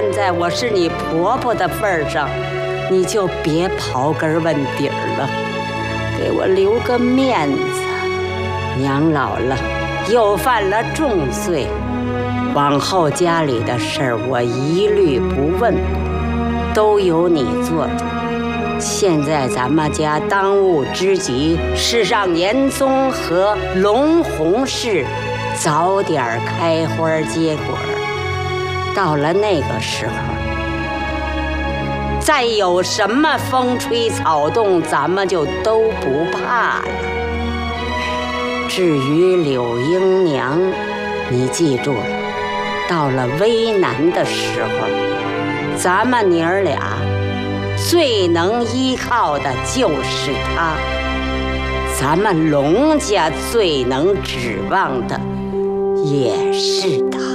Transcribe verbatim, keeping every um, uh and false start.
站在我是你婆婆的份儿上，你就别刨根问底儿了，给我留个面子。娘老了，又犯了重罪，往后家里的事儿我一律不问，都由你做主。现在咱们家当务之急是让严嵩和龙红氏早点开花结果，到了那个时候，再有什么风吹草动，咱们就都不怕了。至于柳英娘，你记住了，到了危难的时候，咱们娘儿俩最能依靠的就是她，咱们龙家最能指望的也是她。